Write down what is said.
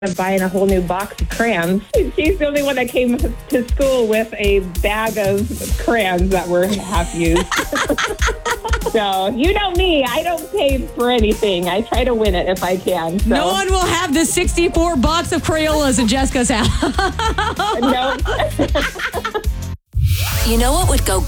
buying a whole new box of crayons. She's the only one that came to school with a bag of crayons that were half used. So, you know me, I don't pay for anything. I try to win it if I can. So. No one will have the 64 box of Crayolas in Jessica's house. No. You know what would go